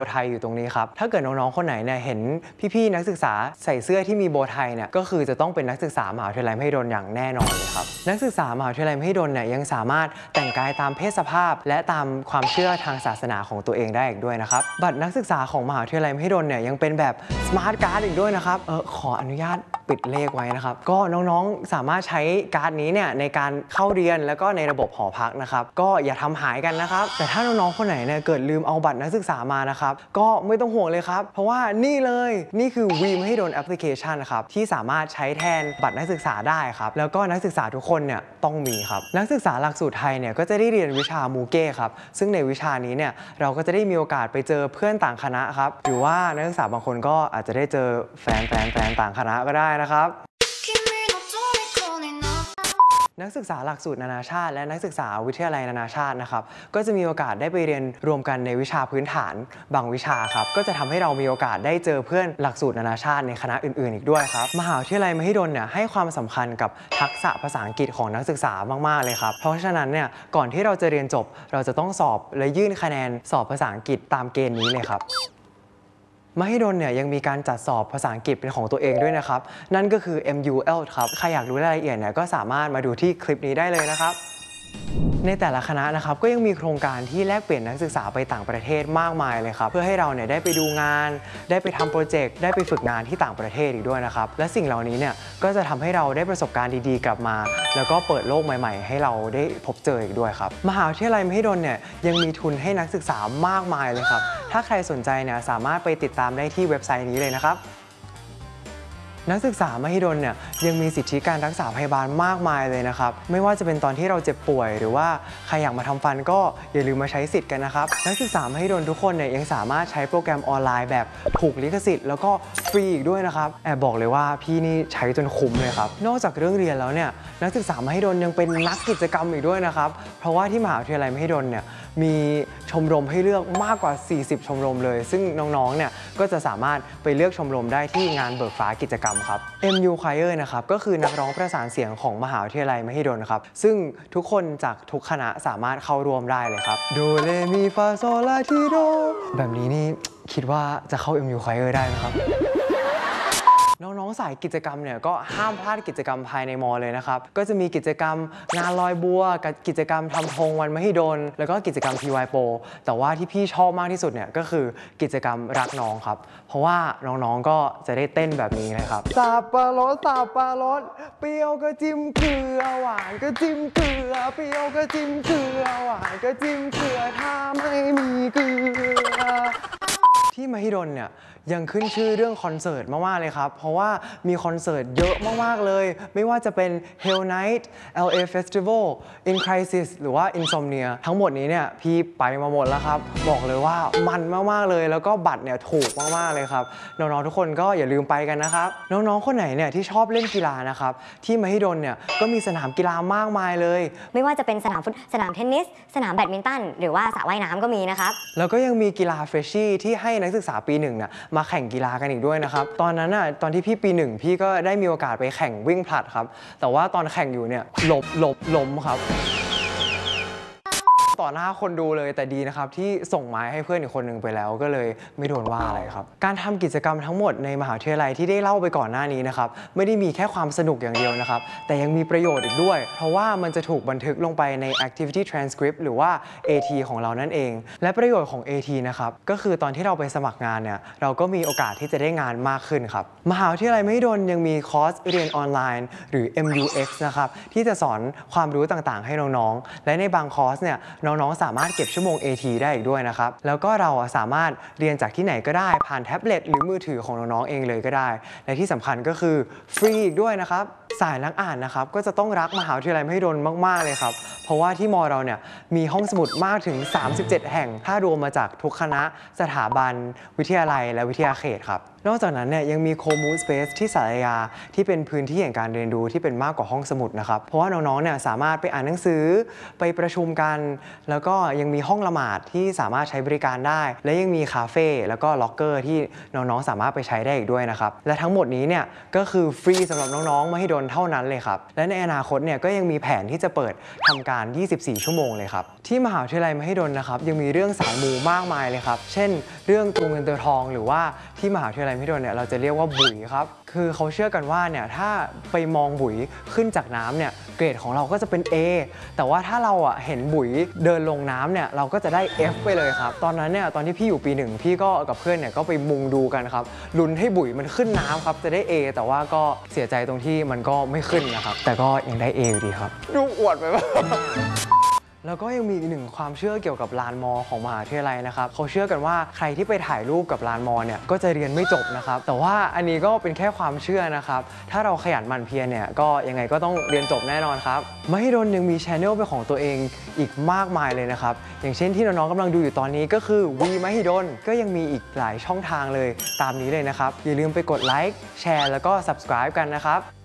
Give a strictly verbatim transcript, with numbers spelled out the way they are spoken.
ไทยอยู่ตรงนี้ครับถ้าเกิดน้องๆคนไหนเนี่ยเห็นพี่ๆนักศึกษาใส่เสื้อที่มีโบไทเนี่ยก็คือจะต้องเป็นนักศึกษามหาวิทยาลัยมหิดลอย่างแน่นอนเลยครับนักศึกษามหาวิทยาลัยมหิดลเนี่ยยังสามารถแต่งกายตามเพศสภาพและตามความเชื่อทางศาสนาของตัวเองได้อีกด้วยนะครับบัตรนักศึกษาของมหาวิทยาลัยมหิดลเนี่ยยังเป็นแบบสมาร์ทการ์ดอีกด้วยนะครับเออขออนุญาตปิดเลขไว้นะครับก็น้องๆสามารถใช้การ์ดนี้เนี่ยในการเข้าเรียนแล้วก็ในระบบหอพักนะครับก็อย่าทำหายกันนะครับแต่ถ้าน้องๆคนไหนเนี่ยเกิดลืมเอาบัตรนักศึกษามานะครับก็ไม่ต้องห่วงเลยครับเพราะว่านี่เลยนี่คือ วี มหิดลแอปพลิเคชันครับที่สามารถใช้แทนบัตรนักศึกษาได้ครับแล้วก็นักศึกษาทุกคนเนี่ยต้องมีครับนักศึกษาหลักสูตรไทยเนี่ยก็จะได้เรียนวิชามูเก้ครับซึ่งในวิชานี้เนี่ยเราก็จะได้มีโอกาสไปเจอเพื่อนต่างคณะครับหรือว่านักศึกษาบางคนก็อาจจะได้เจอแฟนแฟนแฟนต่างคณะก็ได้นะครับนักศึกษาหลักสูตรนานาชาติและนักศึกษาวิทยาลัยนานาชาตินะครับก็จะมีโอกาสได้ไปเรียนรวมกันในวิชาพื้นฐานบางวิชาครับก็จะทำให้เรามีโอกาสได้เจอเพื่อนหลักสูตรนานาชาติในคณะอื่นๆอีกด้วยครับมหาวิทยาลัยมหิดลเนี่ยให้ความสำคัญกับทักษะภาษาอังกฤษของนักศึกษามากๆเลยครับเพราะฉะนั้นเนี่ยก่อนที่เราจะเรียนจบเราจะต้องสอบและยื่นคะแนนสอบภาษาอังกฤษตามเกณฑ์นี้เลยครับมหิดลเนี่ยยังมีการจัดสอบภาษาอังกฤษเป็นของตัวเองด้วยนะครับนั่นก็คือ เอ็ม ยู แอล ที ครับใครอยากรู้รายละเอียดเนี่ยก็สามารถมาดูที่คลิปนี้ได้เลยนะครับในแต่ละคณะนะครับก็ยังมีโครงการที่แลกเปลี่ยนนักศึกษาไปต่างประเทศมากมายเลยครับเพื่อให้เราเนี่ยได้ไปดูงานได้ไปทำโปรเจกต์ได้ไปฝึกงานที่ต่างประเทศอีกด้วยนะครับและสิ่งเหล่านี้เนี่ยก็จะทำให้เราได้ประสบการณ์ดีๆกลับมาแล้วก็เปิดโลกใหม่ๆให้เราได้พบเจออีกด้วยครับมหาวิทยาลัยมหิดลเนี่ยยังมีทุนให้นักศึกษามากมายเลยครับถ้าใครสนใจเนี่ยสามารถไปติดตามได้ที่เว็บไซต์นี้เลยนะครับนักศึกษามหิดลเนี่ยยังมีสิทธิการรักษาพยาบาลมากมายเลยนะครับไม่ว่าจะเป็นตอนที่เราเจ็บป่วยหรือว่าใครอยากมาทำฟันก็อย่าลืมมาใช้สิทธิ์กันนะครับนักศึกษามหิดลทุกคนเนี่ยยังสามารถใช้โปรแกรมออนไลน์แบบถูกลิขสิทธิ์แล้วก็ฟรีอีกด้วยนะครับแอบบอกเลยว่าพี่นี่ใช้จนคุ้มเลยครับนอกจากเรื่องเรียนแล้วเนี่ยนักศึกษามหิดลยังเป็นนักกิจกรรมอีกด้วยนะครับเพราะว่าที่มหาวิทยาลัยมหิดลเนี่ยมีชมรมให้เลือกมากกว่าสี่สิบชมรมเลยซึ่งน้องๆเนี่ยก็จะสามารถไปเลือกชมรมได้ที่งานเบิกฟ้ากิจกรรมครับ เอ็ม ยู Choir นะครับก็คือนักร้องประสานเสียงของมหาวิทยาลัยมหิดลครับซึ่งทุกคนจากทุกคณะสามารถเข้าร่วมได้เลยครับโดเรมีฟาโซลาทีโดแบบนี้นี่คิดว่าจะเข้า เอ็ม ยู Choir ได้ไหมครับน้องๆสายกิจกรรมเนี่ยก็ห้ามพลาดกิจกรรมภายในมอเลยนะครับก็จะมีกิจกรรมงานลอยบัวกับกิจกรรมทำธงวันมหิดลแล้วก็กิจกรรม ที วาย โปร แต่ว่าที่พี่ชอบมากที่สุดเนี่ยก็คือกิจกรรมรักน้องครับเพราะว่าน้องๆก็จะได้เต้นแบบนี้เลยครับสับปะรดสับปะรดเปรี้ยวก็จิ้มเกลือหวานก็จิ้มเกลือเปรี้ยวก็จิ้มเกลือหวานก็จิ้มเกลือถ้าไม่มีเกลือที่มหิดลเนี่ยยังขึ้นชื่อเรื่องคอนเสิร์ตมากๆเลยครับเพราะว่ามีคอนเสิร์ตเยอะมากๆเลยไม่ว่าจะเป็น Hell Night แอล เอ Festival In Crisis หรือว่า Insomnia ทั้งหมดนี้เนี่ยพี่ไปมาหมดแล้วครับบอกเลยว่ามันมากๆเลยแล้วก็บัตรเนี่ยถูกมากๆเลยครับน้องๆทุกคนก็อย่าลืมไปกันนะครับน้องๆคนไหนเนี่ยที่ชอบเล่นกีฬานะครับที่มหิดลเนี่ยก็มีสนามกีฬามากมายเลยไม่ว่าจะเป็นสนามฟุตสนามเทนนิสสนามแบดมินตันหรือว่าสระว่ายน้ำก็มีนะครับแล้วก็ยังมีกีฬาเฟรชชี่ที่ให้นักศึกษาปีหนึ่งเนี่ยมาแข่งกีฬากันอีกด้วยนะครับตอนนั้นน่ะตอนที่พี่ปีหนึ่งพี่ก็ได้มีโอกาสไปแข่งวิ่งผลัดครับแต่ว่าตอนแข่งอยู่เนี่ยหลบหลบล้มครับต่อหน้าคนดูเลยแต่ดีนะครับที่ส่งไม้ให้เพื่อนอีกคนหนึ่งไปแล้วก็เลยไม่โดนว่าอะไรครับการทำกิจกรรมทั้งหมดในมหาวิทยาลัยที่ได้เล่าไปก่อนหน้านี้นะครับไม่ได้มีแค่ความสนุกอย่างเดียวนะครับแต่ยังมีประโยชน์อีกด้วยเพราะว่ามันจะถูกบันทึกลงไปใน activity transcript หรือว่า เอ ที ของเรานั่นเองและประโยชน์ของ เอ ที นะครับก็คือตอนที่เราไปสมัครงานเนี่ยเราก็มีโอกาสที่จะได้งานมากขึ้นครับมหาวิทยาลัยมหิดลยังมีคอร์สเรียนออนไลน์หรือ เอ็ม ยู เอ็กซ์ นะครับที่จะสอนความรู้ต่างๆให้น้องๆและในบางคอร์สเนี่ยน้องๆสามารถเก็บชั่วโมง เอ ที ได้อีกด้วยนะครับแล้วก็เราสามารถเรียนจากที่ไหนก็ได้ผ่านแท็บเล็ตหรือมือถือของน้องๆเองเลยก็ได้และที่สำคัญก็คือฟรีอีกด้วยนะครับสายนักอ่านนะครับก็จะต้องรักมหาวิทยาลัยมหิดลมากๆเลยครับเพราะว่าที่มอเราเนี่ยมีห้องสมุดมากถึงสามสิบเจ็ดแห่งถ้ารวมมาจากทุกคณะสถาบันวิทยาลัยและวิทยาเขตครับนอกจากนั้นเนี่ยยังมีโคมูสเปซที่สารยาที่เป็นพื้นที่แห่งการเรียนรู้ที่เป็นมากกว่าห้องสมุดนะครับเพราะว่าน้องๆเนี่ยสามารถไปอ่านหนังสือไปประชุมกันแล้วก็ยังมีห้องละหมาดที่สามารถใช้บริการได้และยังมีคาเฟ่แล้วก็ล็อกเกอร์ที่น้องๆสามารถไปใช้ได้อีกด้วยนะครับและทั้งหมดนี้เนี่ยก็คือฟรีสำหรับน้องๆมหิดลลเท่านั้นเลยครับและในอนาคตเนี่ยก็ยังมีแผนที่จะเปิดทำการยี่สิบสี่ชั่วโมงเลยครับที่มหาวิทยาลัยมหิดลนะครับยังมีเรื่องสายมูมากมายเลยครับเช่นเรื่องตัวเงินตัวทองหรือว่าที่มหาวิทยาลัยมหิดลเนี่ยเราจะเรียกว่าบุ๋ยครับคือเขาเชื่อกันว่าเนี่ยถ้าไปมองบุ๋ยขึ้นจากน้ำเนี่ยเกรดของเราก็จะเป็น A แต่ว่าถ้าเราอ่ะเห็นบุ๋ยเดินลงน้ำเนี่ยเราก็จะได้ F ไปเลยครับตอนนั้นเนี่ยตอนที่พี่อยู่ปีหนึ่งพี่ก็กับเพื่อนเนี่ยก็ไปมุงดูกันครับลุ้นให้บุ๋ยมันขึ้นน้ำครับจะได้ A แต่ว่าก็เสียใจตรงที่มันก็ไม่ขึ้นนะครับแต่ก็ยังได้ A อยู่ดีครับดูอวดไปว่าแล้วก็ยังมีอีกหนึ่งความเชื่อเกี่ยวกับลานมอของมหาวิทยาลัยนะครับเขาเชื่อกันว่าใครที่ไปถ่ายรูปกับลานมอเนี่ยก็จะเรียนไม่จบนะครับแต่ว่าอันนี้ก็เป็นแค่ความเชื่อนะครับถ้าเราขยันหมั่นเพียรเนี่ยก็ยังไงก็ต้องเรียนจบแน่นอนครับมหิดลยังมีช anel เป็นของตัวเองอีกมากมายเลยนะครับอย่างเช่นที่น้องๆกำลังดูอยู่ตอนนี้ก็คือวีมหิดลก็ยังมีอีกหลายช่องทางเลยตามนี้เลยนะครับอย่าลืมไปกดไลค์แชร์แล้วก็ subscribe กันนะครับ